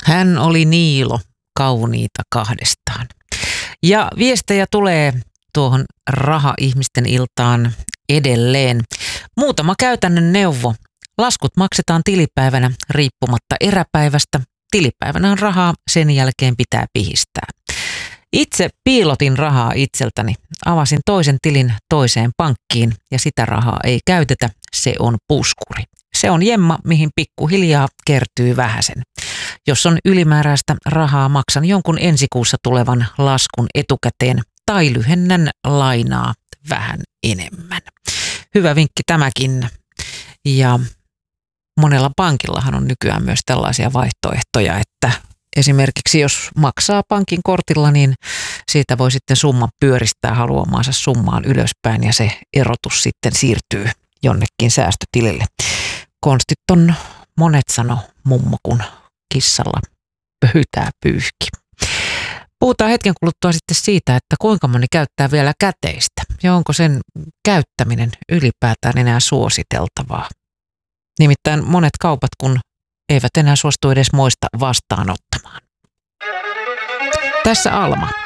Hän oli Niilo, kauniita kahdestaan. Ja viestejä tulee tuohon raha-ihmisten iltaan edelleen. Muutama käytännön neuvo. Laskut maksetaan tilipäivänä riippumatta eräpäivästä. Tilipäivänä on rahaa, sen jälkeen pitää pihistää. Itse piilotin rahaa itseltäni. Avasin toisen tilin toiseen pankkiin ja sitä rahaa ei käytetä. Se on puskuri. Se on jemma, mihin pikkuhiljaa kertyy vähäsen. Jos on ylimääräistä rahaa, maksan jonkun ensi kuussa tulevan laskun etukäteen tai lyhennän lainaa vähän enemmän. Hyvä vinkki tämäkin. Ja monella pankillahan on nykyään myös tällaisia vaihtoehtoja, että esimerkiksi jos maksaa pankin kortilla, niin siitä voi sitten summa pyöristää haluamaansa summaan ylöspäin ja se erotus sitten siirtyy jonnekin säästötilille. Konstit on monet, sano mummo, kun kissalla pöytää pyyhki. Puhutaan hetken kuluttua sitten siitä, että kuinka moni käyttää vielä käteistä ja onko sen käyttäminen ylipäätään enää suositeltavaa. Nimittäin monet kaupat, kun eivät enää suostu edes moista vastaanottamaan. Tässä Alma.